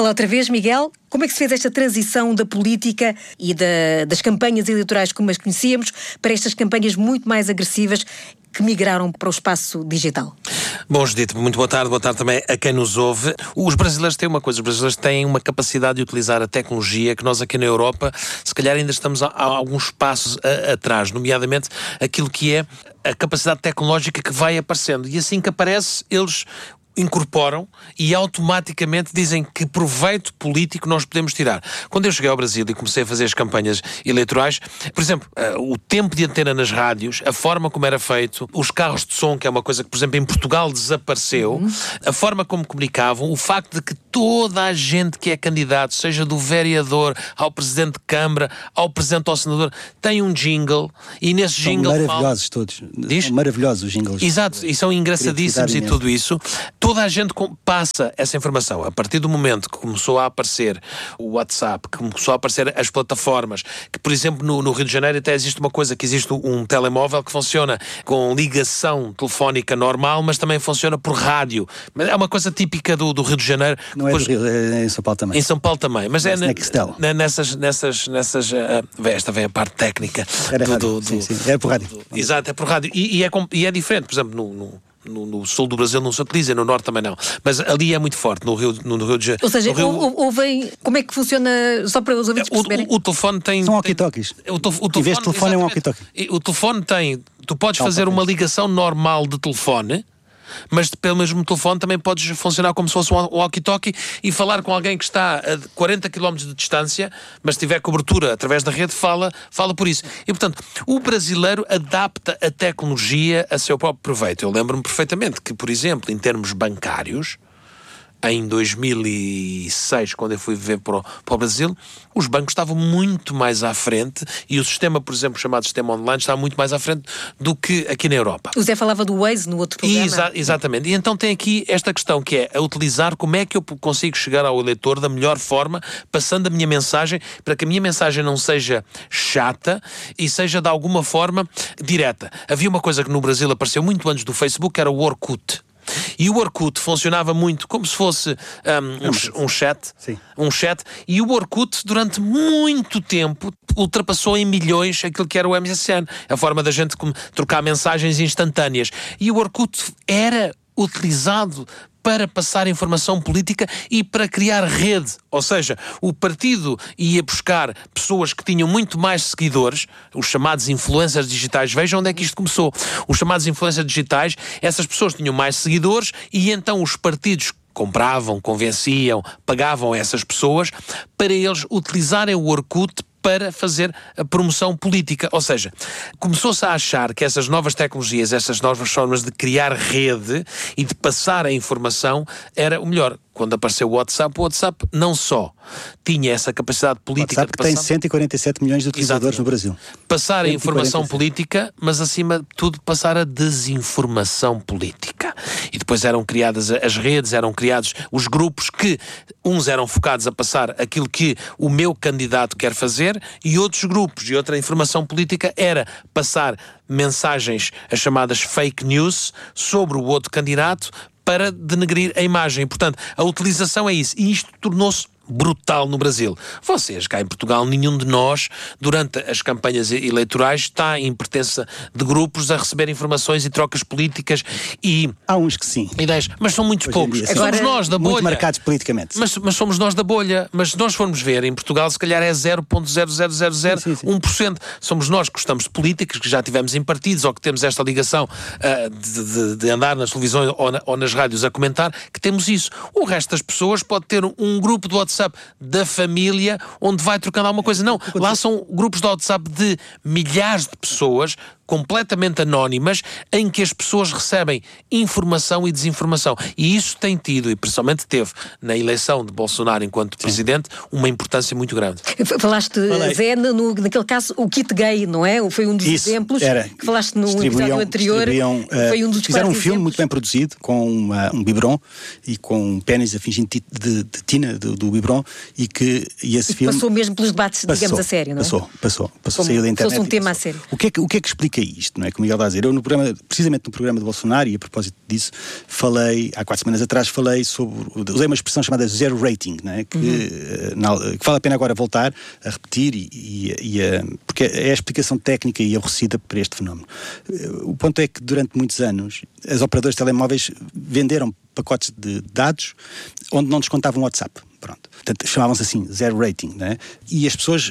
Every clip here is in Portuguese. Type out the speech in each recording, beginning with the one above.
Olá outra vez, Miguel. Como é que se fez esta transição da política e das campanhas eleitorais como as conhecíamos para estas campanhas muito mais agressivas que migraram para o espaço digital? Bom, Judite, muito boa tarde também a quem nos ouve. Os brasileiros têm uma coisa, os brasileiros têm uma capacidade de utilizar a tecnologia que nós aqui na Europa, se calhar ainda estamos a alguns passos atrás, nomeadamente aquilo que é a capacidade tecnológica que vai aparecendo. E assim que aparece, eles incorporam e automaticamente dizem que proveito político nós podemos tirar. Quando eu cheguei ao Brasil e comecei a fazer as campanhas eleitorais, por exemplo, o tempo de antena nas rádios, a forma como era feito, os carros de som, que é uma coisa que, por exemplo, em Portugal desapareceu, a forma como comunicavam, o facto de que toda a gente que é candidato, seja do vereador ao presidente de Câmara, ao presidente ao senador, tem um jingle e nesse jingle... São maravilhosos todos. São maravilhosos os jingles. Exato, e são engraçadíssimos e tudo isso. Toda a gente passa essa informação. A partir do momento que começou a aparecer o WhatsApp, que começou a aparecer as plataformas, que, por exemplo, no Rio de Janeiro até existe uma coisa, que existe um telemóvel que funciona com ligação telefónica normal, mas também funciona por rádio. É uma coisa típica do Rio de Janeiro. Não é do Rio, é em São Paulo também. Em São Paulo também. Mas é nessas esta vem a parte técnica. Era rádio, sim. É por rádio. Exato, é por rádio. E é diferente, por exemplo, no sul do Brasil não se utiliza, no norte também não. Mas ali é muito forte, no Rio de Janeiro. Ou seja, como é que funciona, só para os ouvintes perceberem? O telefone tem... São walkie-talkies. Em vez de telefone é um walkie-talkie. O telefone tem... Tu podes fazer uma ligação normal de telefone, mas pelo mesmo telefone também podes funcionar como se fosse um walkie-talkie e falar com alguém que está a 40 km de distância, mas se tiver cobertura através da rede, fala por isso. E, portanto, o brasileiro adapta a tecnologia a seu próprio proveito. Eu lembro-me perfeitamente que, por exemplo, em termos bancários, em 2006, quando eu fui viver para o Brasil, os bancos estavam muito mais à frente e o sistema, por exemplo, chamado sistema online, estava muito mais à frente do que aqui na Europa. O Zé falava do Waze no outro programa. Exatamente. E então tem aqui esta questão que é a utilizar como é que eu consigo chegar ao eleitor da melhor forma, passando a minha mensagem, para que a minha mensagem não seja chata e seja de alguma forma direta. Havia uma coisa que no Brasil apareceu muito antes do Facebook, que era o Orkut. E o Orkut funcionava muito como se fosse um chat. Sim. Um chat. E o Orkut, durante muito tempo, ultrapassou em milhões aquilo que era o MSN. A forma da gente trocar mensagens instantâneas. E o Orkut era utilizado para passar informação política e para criar rede. Ou seja, o partido ia buscar pessoas que tinham muito mais seguidores, os chamados influencers digitais. Vejam onde é que isto começou. Os chamados influencers digitais, essas pessoas tinham mais seguidores e então os partidos compravam, convenciam, pagavam essas pessoas para eles utilizarem o Orkut para fazer a promoção política. Ou seja, começou-se a achar que essas novas tecnologias, essas novas formas de criar rede e de passar a informação era o melhor. Quando apareceu o WhatsApp não só tinha essa capacidade política... O WhatsApp tem 147 milhões de utilizadores no Brasil. Passar a informação política, mas acima de tudo passar a desinformação política. E depois eram criadas as redes, eram criados os grupos que uns eram focados a passar aquilo que o meu candidato quer fazer e outros grupos e outra informação política era passar mensagens, as chamadas fake news, sobre o outro candidato para denegrir a imagem. Portanto, a utilização é isso. E isto tornou-se brutal no Brasil. Vocês, cá em Portugal, nenhum de nós, durante as campanhas eleitorais, está em pertença de grupos a receber informações e trocas políticas e... Há uns que sim. Ideias, mas são muito poucos. Dia, somos nós da bolha. Muito marcados politicamente. Mas somos nós da bolha. Mas se nós formos ver, em Portugal, se calhar é 0.00001%. Somos nós que gostamos de políticos, que já tivemos em partidos ou que temos esta ligação de andar nas televisões ou nas rádios a comentar, que temos isso. O resto das pessoas pode ter um grupo de WhatsApp da família onde vai trocando alguma coisa. Não, lá são grupos de WhatsApp de milhares de pessoas completamente anónimas em que as pessoas recebem informação e desinformação. E isso tem tido, e principalmente teve, na eleição de Bolsonaro enquanto presidente, uma importância muito grande. Falaste, Zé, naquele caso, o kit gay, não é? Foi um dos exemplos que falaste no episódio anterior. Foi um dos fizeram um filme muito bem produzido, com um biberon e com um pênis a fingir de tina do biberon e esse filme... Passou mesmo pelos debates, digamos, a sério, não é? Passou. Saiu da internet. Fosse um tema a sério. O que é que explica expliquei isto, não é? Como o Miguel está a dizer, eu precisamente no programa de Bolsonaro, e a propósito disso, há 4 semanas atrás, usei uma expressão chamada zero rating, não é? Que vale a pena agora voltar a repetir, porque é a explicação técnica e aborrecida para este fenómeno. O ponto é que durante muitos anos as operadoras de telemóveis venderam pacotes de dados onde não descontavam o WhatsApp. Pronto. Portanto, chamavam-se assim, zero rating, não é? E as pessoas,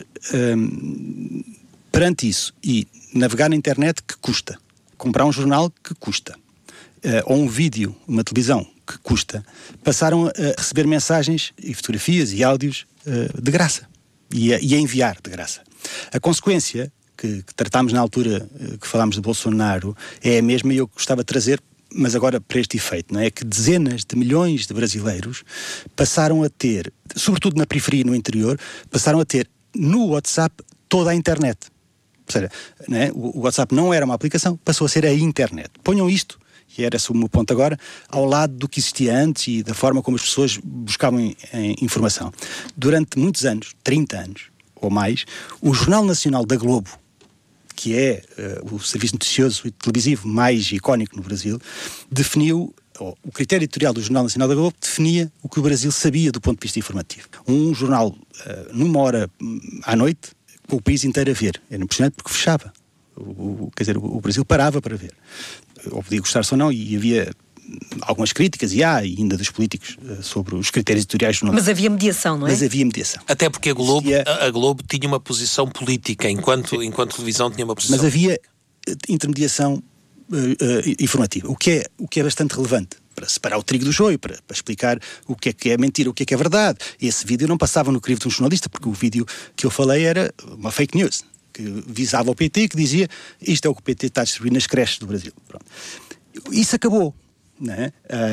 perante isso, e navegar na internet que custa, comprar um jornal que custa, ou um vídeo, uma televisão que custa, passaram a receber mensagens e fotografias e áudios de graça e a enviar de graça. A consequência que tratámos na altura que falámos de Bolsonaro é a mesma, e eu gostava de trazer, mas agora para este efeito, não é? Que dezenas de milhões de brasileiros passaram a ter, sobretudo na periferia e no interior, passaram a ter no WhatsApp toda a internet. Ou seja, não é? O WhatsApp não era uma aplicação, passou a ser a internet. Ponham isto, e era esse o meu ponto agora, ao lado do que existia antes e da forma como as pessoas buscavam informação. Durante muitos anos, 30 anos ou mais, o Jornal Nacional da Globo, que é o serviço noticioso e televisivo mais icónico no Brasil, definiu, o critério editorial do Jornal Nacional da Globo definia o que o Brasil sabia do ponto de vista informativo. Um jornal, numa hora à noite, com o país inteiro a ver. Era impressionante porque fechava. Quer dizer, o Brasil parava para ver. Ou podia gostar-se ou não, e havia algumas críticas, e ainda dos políticos, sobre os critérios editoriais. Mas havia mediação, não é? Mas havia mediação. Até porque a Globo tinha uma posição política, enquanto a televisão tinha uma posição... Mas havia intermediação informativa, o que é bastante relevante para separar o trigo do joio, para explicar o que é mentira, o que é verdade. Esse vídeo não passava no crivo de um jornalista, porque o vídeo que eu falei era uma fake news, que visava o PT e que dizia isto é o que o PT está a distribuir nas creches do Brasil. Pronto. Isso acabou. Não é?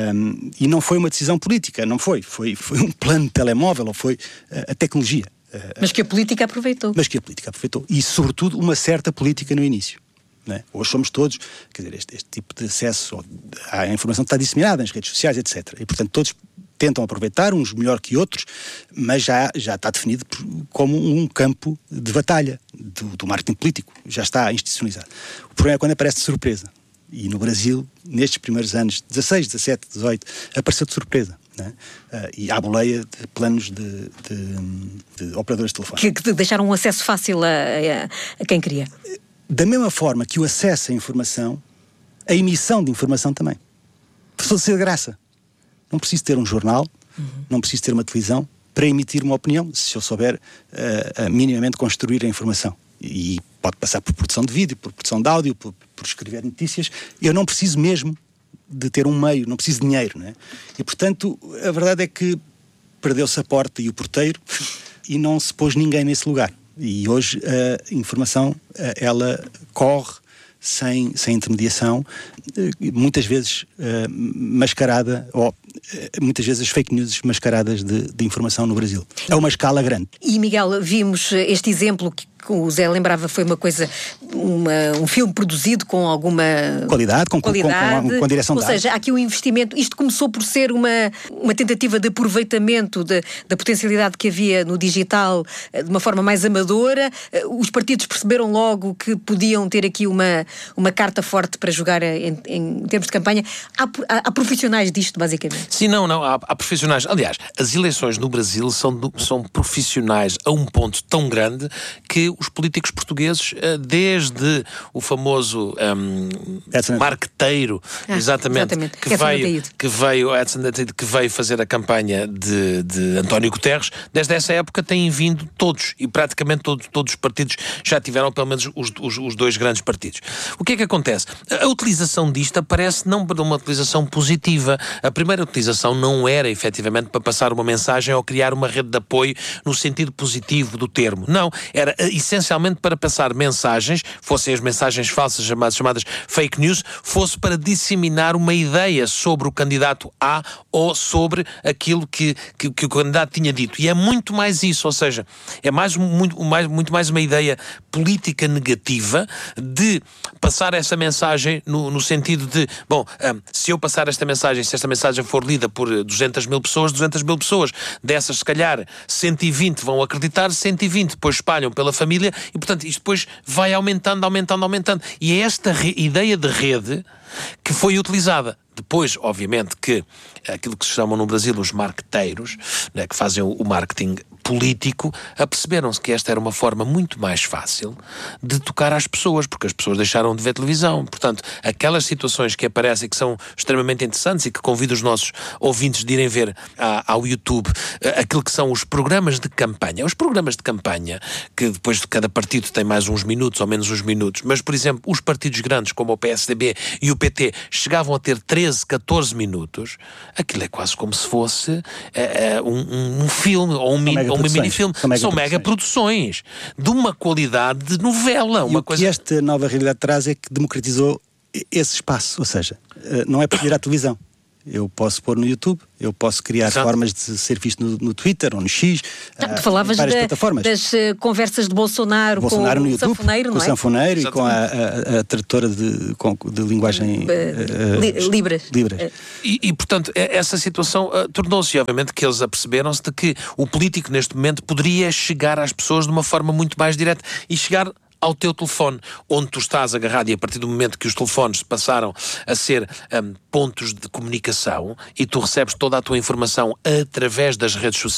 E não foi uma decisão política, não foi um plano de telemóvel, ou foi a tecnologia. Mas que a política aproveitou. E, sobretudo, uma certa política no início. Não é? Hoje somos todos, quer dizer, este tipo de acesso à informação está disseminada nas redes sociais, etc. E, portanto, todos tentam aproveitar, uns melhor que outros, mas já está definido como um campo de batalha do marketing político. Já está institucionalizado. O problema é quando aparece de surpresa. E no Brasil, nestes primeiros anos, 16, 17, 18, apareceu de surpresa. Não é? E à boleia de planos de operadores de telefone. Que deixaram um acesso fácil a quem queria. Da mesma forma que o acesso à informação, a emissão de informação também. Passou a ser de graça. Não preciso ter um jornal, não preciso ter uma televisão para emitir uma opinião, se eu souber minimamente construir a informação. E pode passar por produção de vídeo, por produção de áudio, por escrever notícias. Eu não preciso mesmo de ter um meio, não preciso de dinheiro, não é? E, portanto, a verdade é que perdeu-se a porta e o porteiro e não se pôs ninguém nesse lugar. E hoje a informação, ela corre sem intermediação, muitas vezes mascarada, ou muitas vezes as fake news mascaradas de informação no Brasil. É uma escala grande. E, Miguel, vimos este exemplo que o Zé lembrava, foi uma coisa, um filme produzido com alguma qualidade, com direção de arte. Ou seja, há aqui um investimento. Isto começou por ser uma tentativa de aproveitamento da potencialidade que havia no digital de uma forma mais amadora. Os partidos perceberam logo que podiam ter aqui uma carta forte para jogar em termos de campanha. Há profissionais disto, basicamente. Sim, não, há profissionais. Aliás, as eleições no Brasil são profissionais a um ponto tão grande que os políticos portugueses, desde o famoso marqueteiro, exatamente. que veio fazer a campanha de António Guterres, desde essa época têm vindo todos, e praticamente todos os partidos já tiveram, pelo menos os dois grandes partidos. O que é que acontece? A utilização disto aparece não para uma utilização positiva. A primeira utilização não era efetivamente para passar uma mensagem ou criar uma rede de apoio no sentido positivo do termo. Não, era essencialmente para passar mensagens, fossem as mensagens falsas chamadas fake news, fosse para disseminar uma ideia sobre o candidato A ou sobre aquilo que o candidato tinha dito. E é muito mais isso, ou seja, é muito mais uma ideia política negativa de passar essa mensagem no sentido de, se eu passar esta mensagem, se esta mensagem for lida por 200 mil pessoas, dessas se calhar 120 vão acreditar, 120 depois espalham pela família família, e portanto isto depois vai aumentando. E é esta ideia de rede que foi utilizada. Depois, obviamente, que aquilo que se chamam no Brasil os marqueteiros, né, que fazem o marketing político, aperceberam-se que esta era uma forma muito mais fácil de tocar às pessoas, porque as pessoas deixaram de ver televisão. Portanto, aquelas situações que aparecem que são extremamente interessantes e que convido os nossos ouvintes de irem ver ao YouTube, aquilo que são os programas de campanha. Os programas de campanha, que depois de cada partido tem mais uns minutos ou menos uns minutos, mas, por exemplo, os partidos grandes como o PSDB e o PT chegavam a ter 13, 14 minutos, aquilo é quase como se fosse um filme ou um mini-filme. São mega-produções de uma qualidade de novela. O que esta nova realidade traz é que democratizou esse espaço, ou seja, não é para ir à televisão. Eu posso pôr no YouTube, eu posso criar formas de ser visto no Twitter ou no X. Tu falavas várias plataformas. Das conversas de Bolsonaro com no o YouTube, sanfoneiro, não é? Com o sanfoneiro e com a tradutora de linguagem Libras. E, portanto, essa situação tornou-se, obviamente, que eles aperceberam-se de que o político, neste momento, poderia chegar às pessoas de uma forma muito mais direta e chegar ao teu telefone, onde tu estás agarrado, e a partir do momento que os telefones passaram a ser pontos de comunicação e tu recebes toda a tua informação através das redes sociais,